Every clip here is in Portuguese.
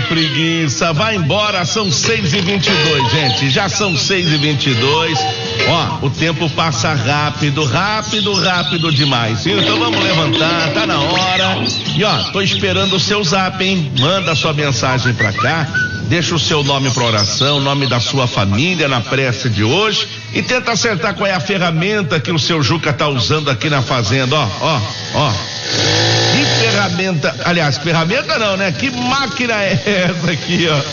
preguiça, vai embora, são 6h22, gente, já são 6h22. Ó, o tempo passa rápido demais, viu? Então vamos levantar, tá na hora. E ó, tô esperando o seu zap, hein? Manda sua mensagem pra cá, deixa o seu nome pra oração, o nome da sua família na prece de hoje e tenta acertar qual é a ferramenta que o seu Juca tá usando aqui na fazenda, ó. Que ferramenta, aliás, ferramenta não, né? Que máquina é essa aqui, ó?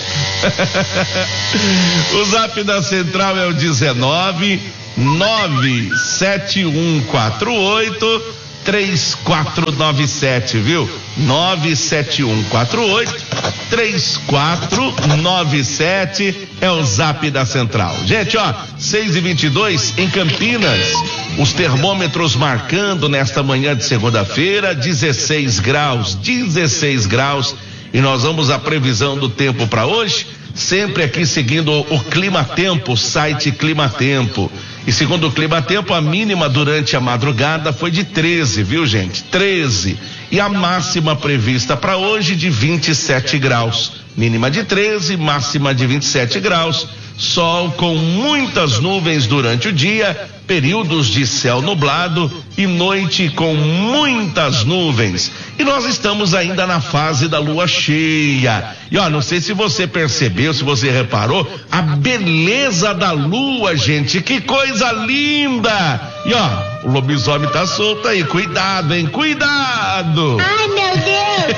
O zap da central é o 19-97148-3497, viu? 97148-3497 é o zap da central. Gente, ó, 6h22 em Campinas, os termômetros marcando nesta manhã de segunda-feira 16 graus, e nós vamos à previsão do tempo para hoje, sempre aqui seguindo o Clima Tempo, site Clima Tempo. E segundo o Clima Tempo, a mínima durante a madrugada foi de 13, viu, gente? 13. E a máxima prevista para hoje de 27 graus. Mínima de 13, máxima de 27 graus. Sol com muitas nuvens durante o dia, períodos de céu nublado e noite com muitas nuvens. E nós estamos ainda na fase da lua cheia. E ó, não sei se você percebeu, se você reparou, a beleza da lua, gente, que coisa linda! E ó, o lobisomem tá solto aí, cuidado, hein, cuidado! Ai, meu Deus!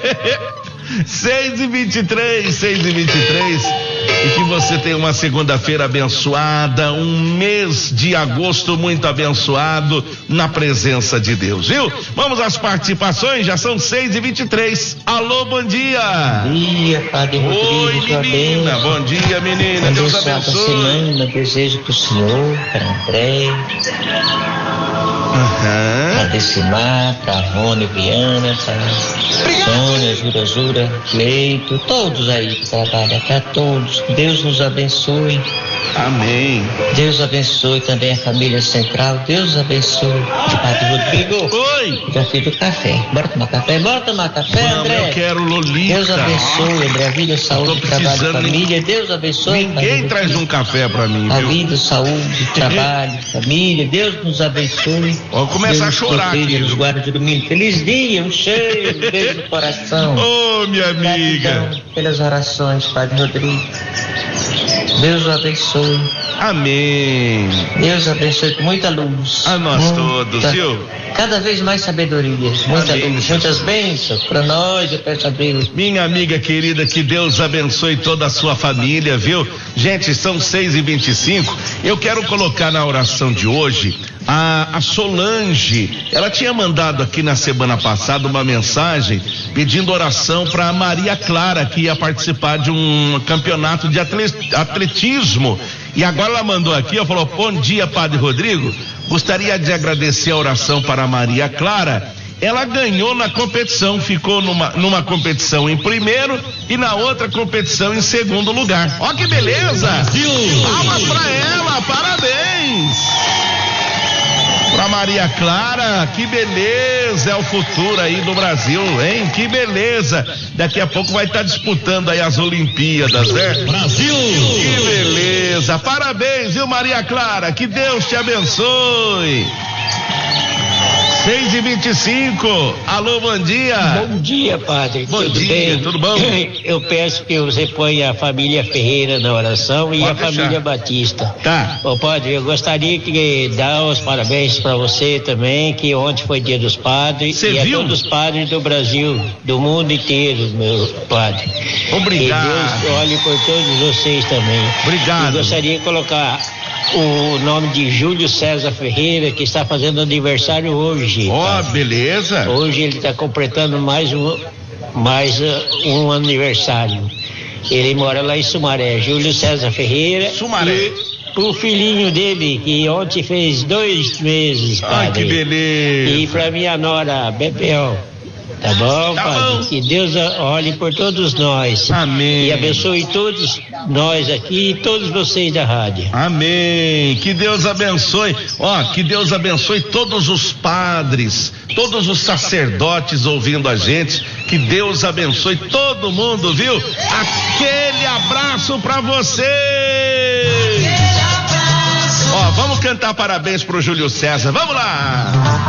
6h23, e que você tenha uma segunda-feira abençoada, um mês de agosto muito abençoado na presença de Deus, viu? Vamos às participações, já são 6h23. Alô, bom dia! Bom dia, Padre Rodrigo. Oi, menina, bom dia, menina, Deus abençoe. Semana, desejo pro senhor, para André, para Decimar, para Rony Viana, para Sônia, Jura, Cleito, todos aí que trabalham, para todos. Deus nos abençoe. Amém. Deus abençoe também a família central. Deus abençoe. Padre Rodrigo. Oi. Já fiz o café. Bora tomar café, André. Eu quero Lolita. Deus abençoe, André. Vida, saúde, trabalho, família. Deus abençoe. Ninguém traz um café pra mim, a viu? vida, saúde, trabalho, família. Deus nos abençoe. Vamos começar a chorar aqui. Nos guarda de domingo. Feliz dia, um cheiro, um beijo no coração. Ô, minha amiga. Gratidão pelas orações, Padre Rodrigo. Deus o abençoe. Amém. Deus abençoe com muita luz. A nós todos, viu? Cada vez mais sabedoria, muita Amém. luz, muitas bênçãos para nós, eu peço a Deus. Minha amiga querida, que Deus abençoe toda a sua família, viu? Gente, são 6h25. Eu quero colocar na oração de hoje a Solange. Ela tinha mandado aqui na semana passada uma mensagem pedindo oração para Maria Clara, que ia participar de um campeonato de atletismo. E agora ela mandou aqui, ela falou: bom dia, Padre Rodrigo, gostaria de agradecer a oração para Maria Clara. Ela ganhou na competição, ficou numa competição em primeiro e na outra competição em segundo lugar. Ó que beleza! Palmas pra ela, parabéns! Pra Maria Clara, que beleza, é o futuro aí do Brasil, hein? Que beleza! Daqui a pouco vai estar disputando aí as Olimpíadas, né? Brasil! Que beleza! Parabéns, viu, Maria Clara? Que Deus te abençoe! 6h25, alô, bom dia. Bom dia, Padre. Bom tudo dia, bem? tudo bom? Eu peço que você ponha a família Ferreira na oração e Pode a deixar. família Batista. Tá. Ô, Padre, eu gostaria de dar os parabéns para você também, que ontem foi dia dos padres. Você e viu? a todos os padres do Brasil, do mundo inteiro, meu Padre. Obrigado. Que Deus olhe por todos vocês também. Obrigado. Eu gostaria de colocar o nome de Júlio César Ferreira, que está fazendo aniversário hoje. Ó, beleza. Hoje ele está completando mais um aniversário. Ele mora lá em Sumaré, Júlio César Ferreira. Sumaré. E o filhinho dele, que ontem fez 2 meses, Ai, padre. que beleza. E para minha nora, Bebel, Tá bom, Tá Padre? bom. Que Deus olhe por todos nós. Amém. E abençoe todos nós aqui e todos vocês da rádio. Amém. Que Deus abençoe. Que Deus abençoe todos os padres, todos os sacerdotes ouvindo a gente. Que Deus abençoe todo mundo, viu? Aquele abraço pra vocês. Vamos cantar parabéns pro Júlio César. Vamos lá.